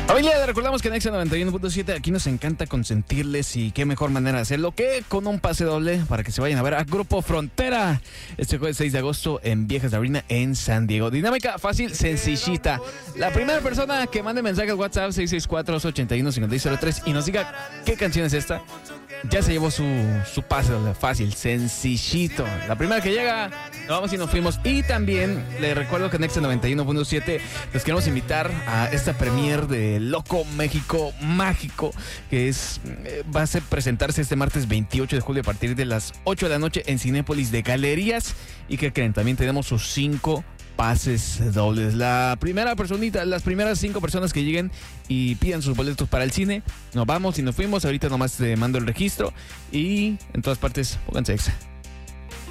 Familia, recordamos que en Exa 91.7 aquí nos encanta consentirles y qué mejor manera de hacerlo que con un pase doble para que se vayan a ver a Grupo Frontera este jueves 6 de agosto en Viejas de Arena en San Diego. Dinámica fácil, sencillita. La primera persona que mande mensaje al WhatsApp 664-281-5603 y nos diga qué canción es esta, ya se llevó su pase doble. Fácil, sencillito. La primera que llega, nos vamos y nos fuimos. Y también les recuerdo que en Exa 91.7 les queremos invitar a esta premier de Loco México Mágico, que va a presentarse este martes 28 de julio a partir de las 8 de la noche en Cinépolis de Galerías. Y que creen, también tenemos sus 5 pases dobles. Las primeras 5 personas que lleguen y pidan sus boletos para el cine, nos vamos y nos fuimos. Ahorita nomás te mando el registro y en todas partes pónganse Exa.